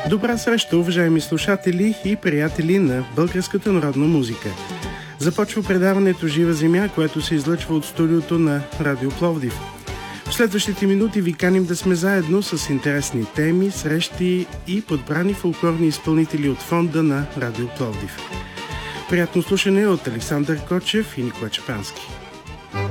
Добра среща, уважаеми слушатели и приятели на българската народна музика. Започва предаването Жива земя, което се излъчва от студиото на Радио Пловдив. В следващите минути ви каним да сме заедно с интересни теми, срещи и подбрани фолклорни изпълнители от фонда на Радио Пловдив. Приятно слушане от Александър Кочев и Никола Чапански.